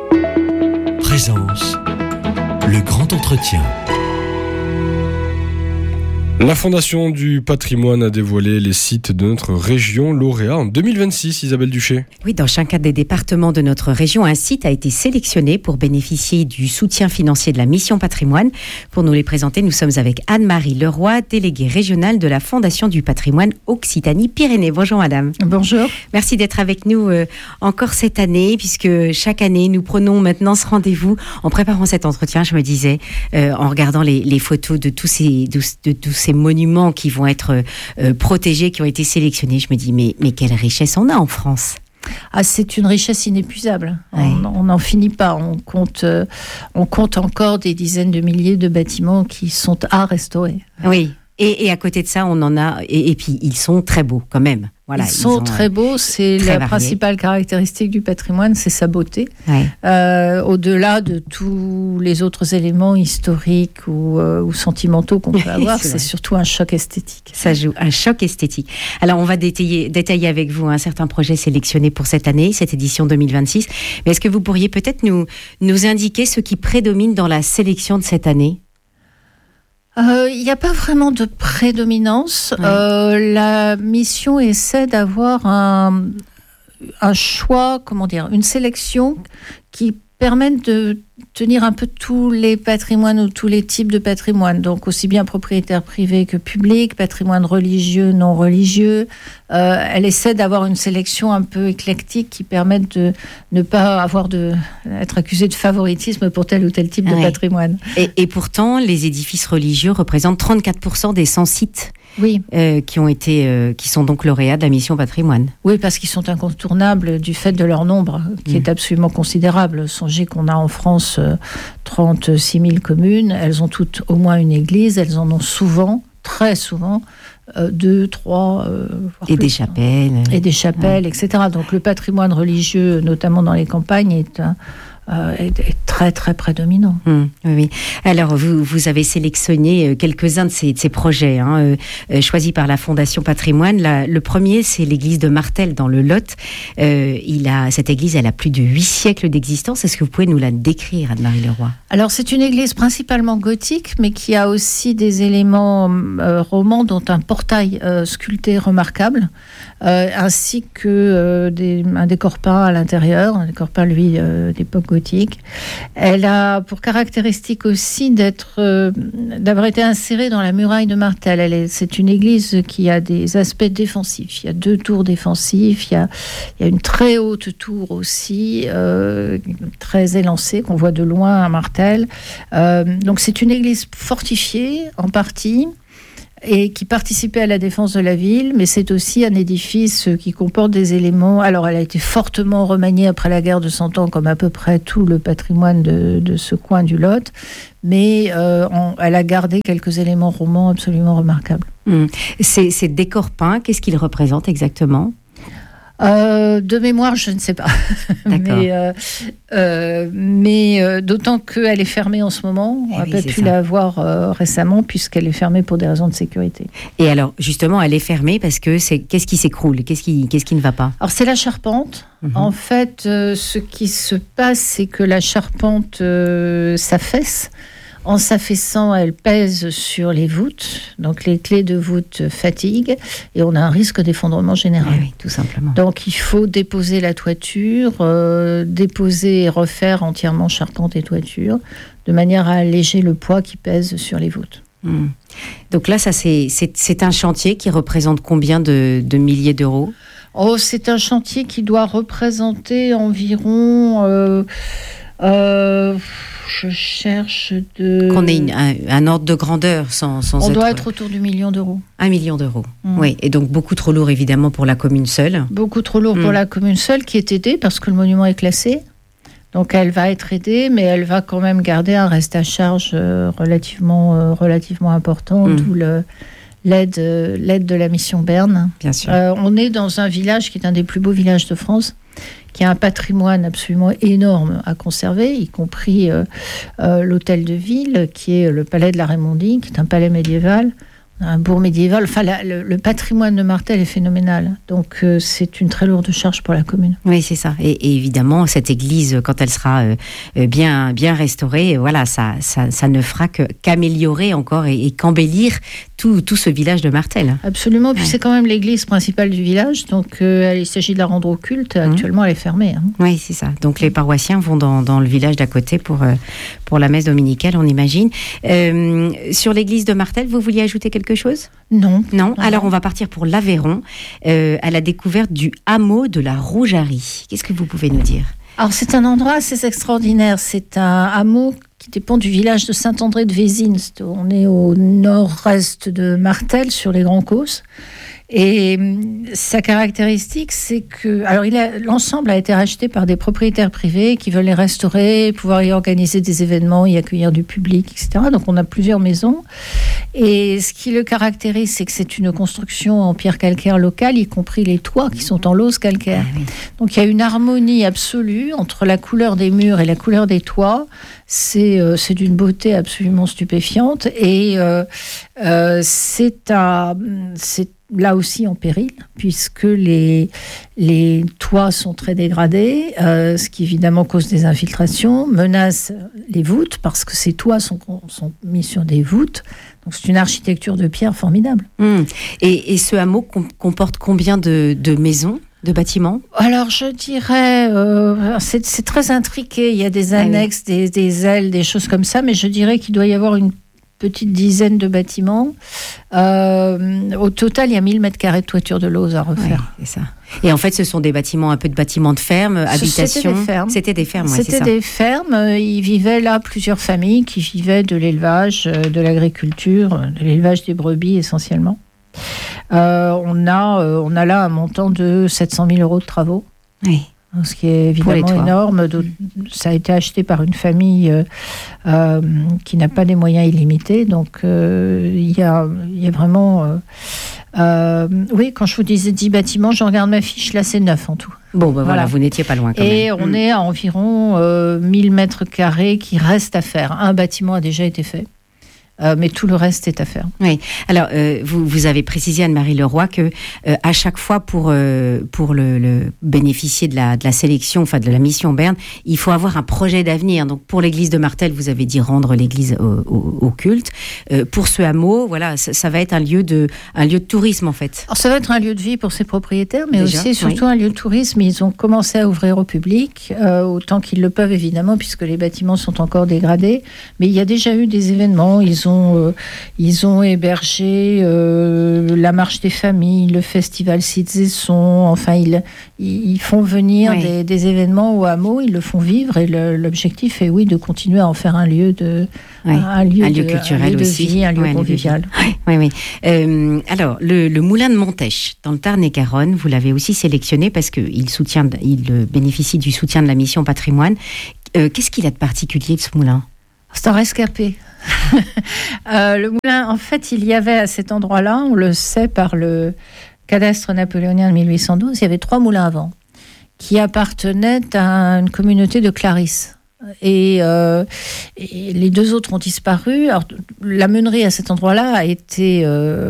Présence, le grand entretien. La Fondation du patrimoine a dévoilé les sites de notre région lauréat en 2026, Isabelle Duché. Oui, dans chacun des départements de notre région, un site a été sélectionné pour bénéficier du soutien financier de la mission patrimoine. Pour nous les présenter, nous sommes avec Anne-Marie Leroy, déléguée régionale de la Fondation du patrimoine Occitanie-Pyrénées. Bonjour madame. Bonjour. Merci d'être avec nous encore cette année, puisque chaque année, nous prenons maintenant ce rendez-vous. En préparant cet entretien, je me disais, en regardant les photos de tous ces monuments qui vont être protégés, qui ont été sélectionnés, je me dis, mais quelle richesse on a en France. Ah, c'est une richesse inépuisable. Ouais. On n'en finit pas. On compte encore des dizaines de milliers de bâtiments qui sont à restaurer. Oui. Et à côté de ça, on en a. Et puis, ils sont très beaux quand même. Voilà, ils sont très beaux. C'est la principale caractéristique du patrimoine, c'est sa beauté. Ouais. Au-delà de tous les autres éléments historiques ou sentimentaux qu'on peut avoir, c'est surtout un choc esthétique. Ça joue un choc esthétique. Alors, on va détailler avec vous certains projets sélectionnés pour cette année, cette édition 2026. Mais est-ce que vous pourriez peut-être nous indiquer ce qui prédomine dans la sélection de cette année ? Il n'y a pas vraiment de prédominance. Ouais. La mission essaie d'avoir un choix, une sélection qui permette de tenir un peu tous les patrimoines ou tous les types de patrimoine. Donc aussi bien propriétaire privé que public, patrimoine religieux, non religieux. Elle essaie d'avoir une sélection un peu éclectique qui permette de ne pas être accusé de favoritisme pour tel ou tel type de patrimoine. Et pourtant, les édifices religieux représentent 34% des 100 sites. Oui. Qui sont donc lauréats de la mission patrimoine. Oui, parce qu'ils sont incontournables du fait de leur nombre, qui est absolument considérable. Songez qu'on a en France 36 000 communes, elles ont toutes au moins une église, elles en ont souvent, très souvent, 2, 3... et des chapelles. Et des chapelles, etc. Donc le patrimoine religieux, notamment dans les campagnes, est très très prédominant. Oui. Alors vous avez sélectionné quelques-uns de ces projets choisis par la Fondation Patrimoine. Le premier, c'est l'église de Martel dans le Lot. Cette église, elle a plus de 8 siècles d'existence. Est-ce que vous pouvez nous la décrire, Anne-Marie Leroy ? Alors c'est une église principalement gothique, mais qui a aussi des éléments romans, dont un portail sculpté remarquable, ainsi que un décor peint à l'intérieur, un décor peint lui d'époque gothique. Elle a pour caractéristique aussi d'avoir été insérée dans la muraille de Martel. C'est une église qui a des aspects défensifs. Il y a 2 tours défensifs, il y a une très haute tour aussi, très élancée, qu'on voit de loin à Martel. Donc c'est une église fortifiée en partie, et qui participait à la défense de la ville, mais c'est aussi un édifice qui comporte des éléments... Alors, elle a été fortement remaniée après la guerre de 100 ans, comme à peu près tout le patrimoine de ce coin du Lot, mais elle a gardé quelques éléments romans absolument remarquables. Ces décors peints, qu'est-ce qu'ils représentent exactement ? De mémoire, je ne sais pas. mais d'autant qu'elle est fermée en ce moment. On n'a pas pu la voir récemment, puisqu'elle est fermée pour des raisons de sécurité. Et alors, justement, elle est fermée parce que qu'est-ce qui s'écroule ? Qu'est-ce qui ne va pas ? Alors, c'est la charpente. En fait, ce qui se passe, c'est que la charpente s'affaisse. En s'affaissant, elle pèse sur les voûtes, donc les clés de voûte fatiguent, et on a un risque d'effondrement général. Oui, tout simplement. Donc il faut déposer la toiture, déposer et refaire entièrement charpente et toiture, de manière à alléger le poids qui pèse sur les voûtes. Donc là, ça c'est un chantier qui représente combien de milliers d'euros ? C'est un chantier qui doit représenter environ... je cherche qu'on ait un ordre de grandeur sans on doit être autour du 1 million d'euros. 1 million d'euros. Oui, et donc beaucoup trop lourd évidemment pour la commune seule. Beaucoup trop lourd pour la commune seule, qui est aidée parce que le monument est classé. Donc elle va être aidée, mais elle va quand même garder un reste à charge relativement important, d'où l'aide de la mission Berne. Bien sûr. On est dans un village qui est un des plus beaux villages de France, qui a un patrimoine absolument énorme à conserver, y compris l'hôtel de ville, qui est le palais de la Raymondie, qui est un palais médiéval. un bourg médiéval. Enfin, le patrimoine de Martel est phénoménal. Donc, c'est une très lourde charge pour la commune. Oui, c'est ça. Et évidemment, cette église, quand elle sera bien restaurée, voilà, ça ne fera qu'améliorer encore et qu'embellir tout ce village de Martel. Absolument. Puis c'est quand même l'église principale du village. Donc, il s'agit de la rendre au culte. Actuellement, elle est fermée. Oui, c'est ça. Donc, les paroissiens vont dans le village d'à côté pour la messe dominicale, on imagine. Sur l'église de Martel, vous vouliez ajouter quelque chose ? Non. Alors, on va partir pour l'Aveyron, à la découverte du hameau de la Rougerie. Qu'est-ce que vous pouvez nous dire ? Alors, c'est un endroit assez extraordinaire. C'est un hameau qui dépend du village de Saint-André de Vézines. On est au nord-est de Martel, sur les Grands Causses. Et sa caractéristique, c'est que... Alors, l'ensemble a été racheté par des propriétaires privés qui veulent les restaurer, pouvoir y organiser des événements, y accueillir du public, etc. Donc, on a plusieurs maisons. Et ce qui le caractérise, c'est que c'est une construction en pierre calcaire locale, y compris les toits qui sont en lauze calcaire. Ah oui. Donc, il y a une harmonie absolue entre la couleur des murs et la couleur des toits. C'est d'une beauté absolument stupéfiante. Et c'est là aussi en péril, puisque les toits sont très dégradés, ce qui évidemment cause des infiltrations, menace les voûtes, parce que ces toits sont mis sur des voûtes. Donc c'est une architecture de pierre formidable. Et ce hameau comporte combien de maisons, de bâtiments ? Alors je dirais, c'est très intriqué, il y a des annexes, des ailes, des choses comme ça, mais je dirais qu'il doit y avoir une petite dizaine de bâtiments. Au total, il y a 1000 mètres carrés de toiture de lauze à refaire. Oui, c'est ça. Et en fait, ce sont des bâtiments, un peu de bâtiments de ferme, habitations. C'était des fermes. C'était des fermes. Il vivaient là plusieurs familles qui vivaient de l'élevage, de l'agriculture, de l'élevage des brebis essentiellement. On a là un montant de 700 000 euros de travaux. Oui. Ce qui est évidemment énorme. Ça a été acheté par une famille qui n'a pas des moyens illimités. Donc, il y a vraiment... oui, quand je vous disais 10 bâtiments, je regarde ma fiche, là, c'est 9 en tout. Bon, voilà, vous n'étiez pas loin quand même. Et on est à environ 1000 mètres carrés qui restent à faire. Un bâtiment a déjà été fait. Mais tout le reste est à faire. Oui. Alors, vous avez précisé, Anne-Marie Leroy, que à chaque fois, pour le bénéficier de la sélection, enfin de la mission Berne, il faut avoir un projet d'avenir. Donc, pour l'église de Martel, vous avez dit rendre l'église au culte. Pour ce hameau, voilà, ça va être un lieu de tourisme, en fait. Alors, ça va être un lieu de vie pour ses propriétaires, mais déjà, aussi, surtout un lieu de tourisme. Ils ont commencé à ouvrir au public, autant qu'ils le peuvent, évidemment, puisque les bâtiments sont encore dégradés. Mais il y a déjà eu des événements. Ils ont hébergé la marche des familles, le festival Cides et Sons. Enfin, ils font venir des événements au hameau, ils le font vivre. Et l'objectif est, de continuer à en faire un lieu un lieu culturel, un lieu de aussi, vie, un lieu convivial. Oui. Alors, le moulin de Montèche, dans le Tarn-et-Garonne, vous l'avez aussi sélectionné parce qu'il bénéficie du soutien de la mission Patrimoine. Qu'est-ce qu'il a de particulier de ce moulin ? C'est un rescapé. Le moulin, en fait, il y avait à cet endroit-là, on le sait par le cadastre napoléonien de 1812, il y avait 3 moulins à vent qui appartenaient à une communauté de Clarisse. Et les 2 autres ont disparu. Alors, la meunerie à cet endroit-là a été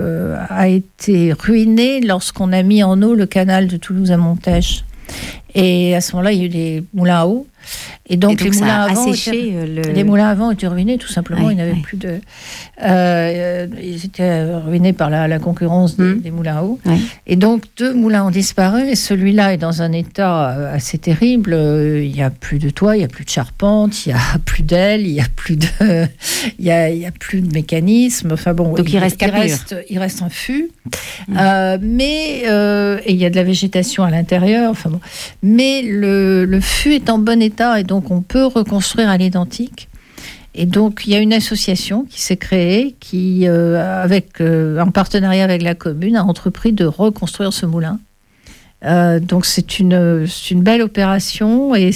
ruinée lorsqu'on a mis en eau le canal de Toulouse à Montèche. Et à ce moment-là, il y a eu des moulins à eau. Et donc les moulins à vent, les moulins à vent étaient ruinés, tout simplement. Ils n'avaient plus de. Ils étaient ruinés par la concurrence des moulins à eau. Et donc 2 moulins ont disparu. Et celui-là est dans un état assez terrible. Il n'y a plus de toit, il n'y a plus de charpente, il n'y a plus d'ailes, il n'y a plus de mécanisme. Enfin bon. Donc il reste un fût. Mais et il y a de la végétation à l'intérieur. Enfin bon. Mais le fût est en bon état et donc on peut reconstruire à l'identique. Et donc il y a une association qui s'est créée qui, en partenariat avec la commune, a entrepris de reconstruire ce moulin. Donc c'est une belle opération et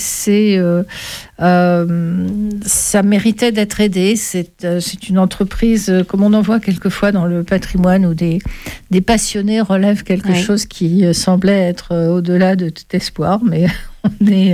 ça méritait d'être aidé. C'est une entreprise comme on en voit quelquefois dans le patrimoine où des passionnés relèvent quelque chose qui semblait être au-delà de tout espoir, mais on est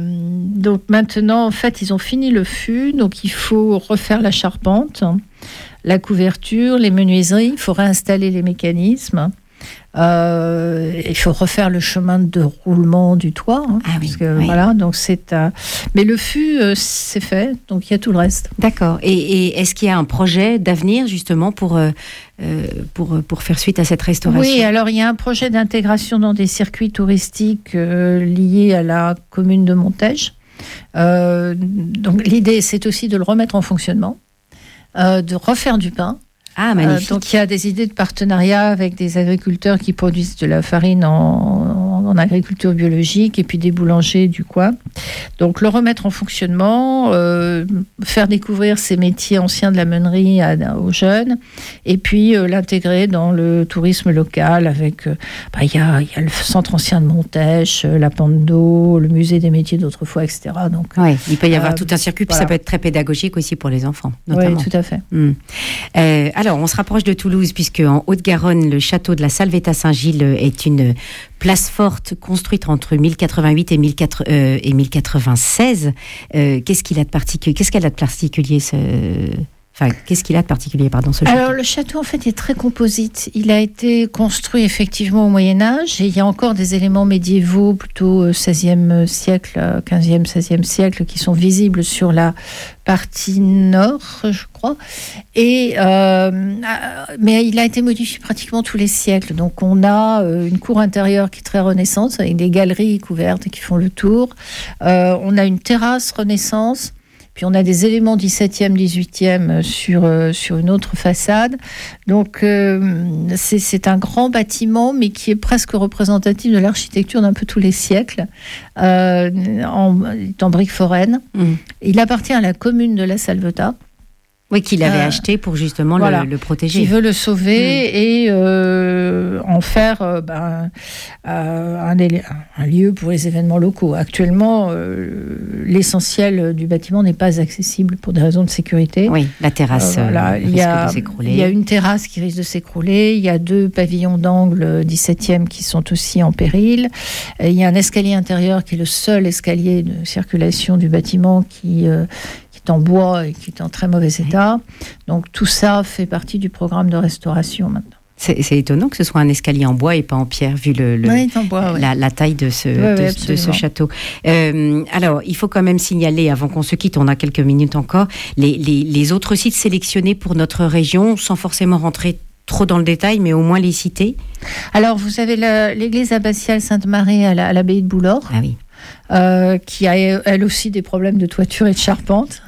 donc maintenant en fait ils ont fini le fût, donc il faut refaire la charpente. la couverture, les menuiseries, il faut réinstaller les mécanismes. Il faut refaire le chemin de roulement du toit. Voilà, donc mais le fût, c'est fait, donc il y a tout le reste. D'accord. Et est-ce qu'il y a un projet d'avenir justement pour faire suite à cette restauration ? Oui, alors il y a un projet d'intégration dans des circuits touristiques liés à la commune de Montège. Donc l'idée, c'est aussi de le remettre en fonctionnement, de refaire du pain. Ah, magnifique. Donc il y a des idées de partenariat avec des agriculteurs qui produisent de la farine en agriculture biologique et puis des boulangers du coin. Donc le remettre en fonctionnement, faire découvrir ces métiers anciens de la meunerie aux jeunes et puis l'intégrer dans le tourisme local avec, il y a le centre ancien de Montèche, la pente d'eau, le musée des métiers d'autrefois, etc. Donc, il peut y avoir tout un circuit, puis ça peut être très pédagogique aussi pour les enfants, notamment. Oui, tout à fait. Alors, on se rapproche de Toulouse, puisque en Haute-Garonne, le château de la Salvetat-Saint-Gilles est une place forte construite entre 1088 et 1096. Qu'est-ce qu'elle a de particulier ce château ? Alors, le château, en fait, est très composite. Il a été construit, effectivement, au Moyen-Âge, et il y a encore des éléments médiévaux, plutôt 16e siècle, 15e, 16e siècle, qui sont visibles sur la partie nord, je crois. Mais il a été modifié pratiquement tous les siècles. Donc, on a une cour intérieure qui est très Renaissance, avec des galeries couvertes qui font le tour. On a une terrasse Renaissance. Puis on a des éléments 17e, 18e sur une autre façade. Donc c'est un grand bâtiment, mais qui est presque représentatif de l'architecture d'un peu tous les siècles, en briques foraines. Il appartient à la commune de la Salvetat. Oui, qu'il avait acheté pour justement le protéger. Qui veut le sauver et en faire un lieu pour les événements locaux. Actuellement, l'essentiel du bâtiment n'est pas accessible pour des raisons de sécurité. Oui, la terrasse risque de s'écrouler. Il y a une terrasse qui risque de s'écrouler. Il y a 2 pavillons d'angle 17e qui sont aussi en péril. Il y a un escalier intérieur qui est le seul escalier de circulation du bâtiment qui est en bois et qui est en très mauvais état. Donc tout ça fait partie du programme de restauration maintenant. C'est étonnant que ce soit un escalier en bois et pas en pierre, vu en bois, la taille de ce château. Alors, il faut quand même signaler, avant qu'on se quitte, on a quelques minutes encore, les autres sites sélectionnés pour notre région, sans forcément rentrer trop dans le détail, mais au moins les citer. Alors, vous avez l'église abbatiale Sainte-Marie à l'abbaye de Boulor. Ah oui. Qui a elle aussi des problèmes de toiture et de charpente.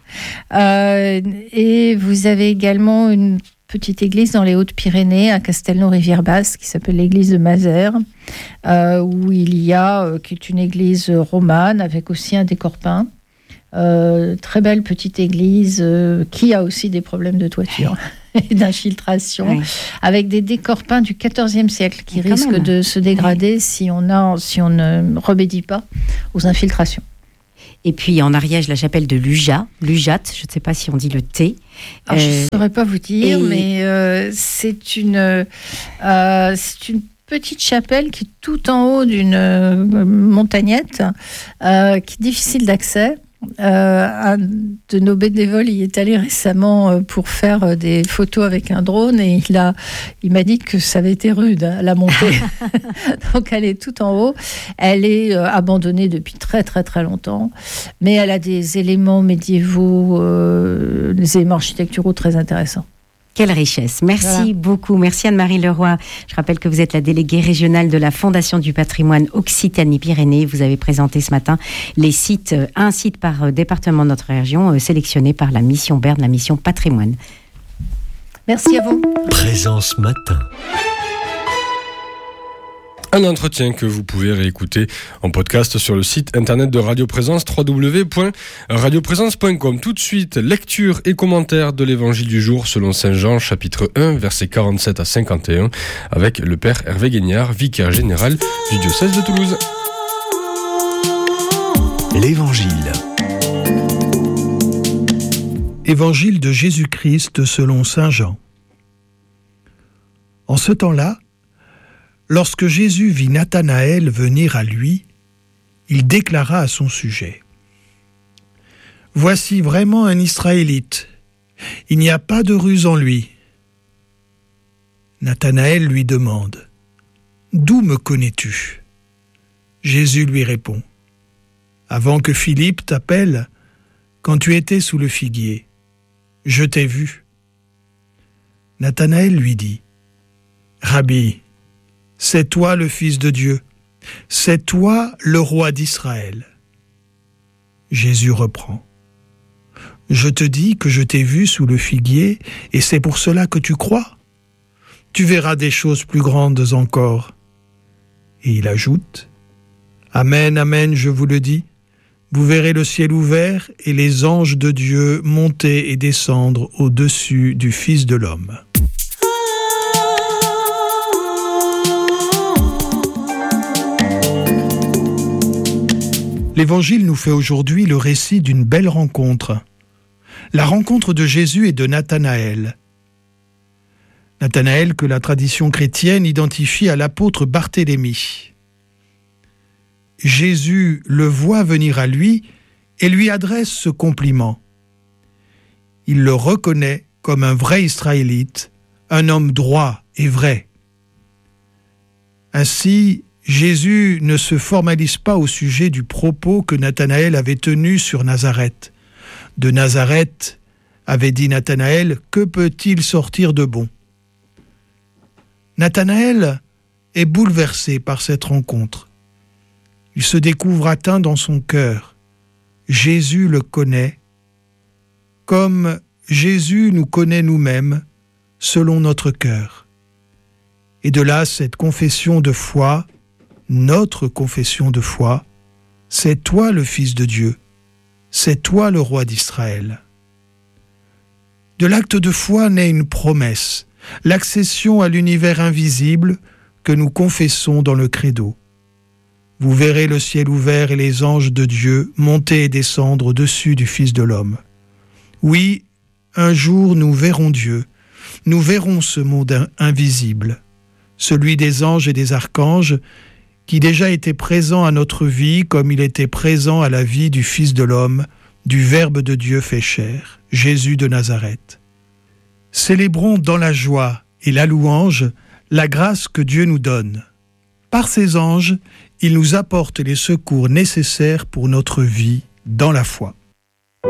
Et vous avez également une petite église dans les Hautes-Pyrénées, à Castelnau-Rivière-Basse, qui s'appelle l'église de Mazères, où il y a, qui est une église romane, avec aussi un décor peint. Très belle petite église qui a aussi des problèmes de toiture et d'infiltration, avec des décors peints du XIVe siècle qui risquent de se dégrader si on ne remédie pas aux infiltrations. Et puis en Ariège, la chapelle de Lujat, je ne sais pas si on dit le T. Je ne saurais pas vous dire, mais c'est une petite chapelle qui est tout en haut d'une montagnette, qui est difficile d'accès. Un de nos bénévoles y est allé récemment pour faire des photos avec un drone et il m'a dit que ça avait été rude la montée. Donc elle est tout en haut, elle est abandonnée depuis très très très longtemps, mais elle a des éléments médiévaux, des éléments architecturaux très intéressants. Quelle richesse. Merci beaucoup. Merci Anne-Marie Leroy. Je rappelle que vous êtes la déléguée régionale de la Fondation du patrimoine Occitanie-Pyrénées. Vous avez présenté ce matin un site par département de notre région, sélectionné par la mission Berne, la mission patrimoine. Merci à vous. Présence matin. Un entretien que vous pouvez réécouter en podcast sur le site internet de Radio Présence, www.radioprésence.com. Tout de suite, lecture et commentaire de l'évangile du jour selon Saint Jean, chapitre 1, versets 47 à 51, avec le père Hervé Guignard, vicaire général du diocèse de Toulouse. L'évangile. Évangile de Jésus-Christ selon Saint Jean. En ce temps-là, lorsque Jésus vit Nathanaël venir à lui, il déclara à son sujet : « Voici vraiment un Israélite, Il n'y a pas de ruse en lui. Nathanaël lui demande « D'où me connais-tu » Jésus lui répond « Avant que Philippe t'appelle, quand tu étais sous le figuier, je t'ai vu. » Nathanaël lui dit « Rabbi, c'est toi le Fils de Dieu, c'est toi le roi d'Israël. » Jésus reprend « Je te dis que je t'ai vu sous le figuier et c'est pour cela que tu crois. Tu verras des choses plus grandes encore. » Et il ajoute « Amen, amen, je vous le dis, vous verrez le ciel ouvert et les anges de Dieu monter et descendre au-dessus du Fils de l'homme. » L'Évangile nous fait aujourd'hui le récit d'une belle rencontre. La rencontre de Jésus et de Nathanaël. Nathanaël que la tradition chrétienne identifie à l'apôtre Barthélemy. Jésus le voit venir à lui et lui adresse ce compliment. Il le reconnaît comme un vrai Israélite, un homme droit et vrai. Ainsi, Jésus ne se formalise pas au sujet du propos que Nathanaël avait tenu sur Nazareth. De Nazareth, avait dit Nathanaël, que peut-il sortir de bon ? Nathanaël est bouleversé par cette rencontre. Il se découvre atteint dans son cœur. Jésus le connaît, comme Jésus nous connaît nous-mêmes, selon notre cœur. Et de là, cette confession de foi, notre confession de foi, c'est toi le Fils de Dieu, c'est toi le roi d'Israël. De l'acte de foi naît une promesse, l'accession à l'univers invisible que nous confessons dans le credo. Vous verrez le ciel ouvert et les anges de Dieu monter et descendre au-dessus du Fils de l'homme. Oui, un jour nous verrons Dieu, nous verrons ce monde invisible, celui des anges et des archanges, qui déjà était présent à notre vie comme il était présent à la vie du Fils de l'homme, du Verbe de Dieu fait chair, Jésus de Nazareth. Célébrons dans la joie et la louange la grâce que Dieu nous donne. Par ses anges, il nous apporte les secours nécessaires pour notre vie dans la foi.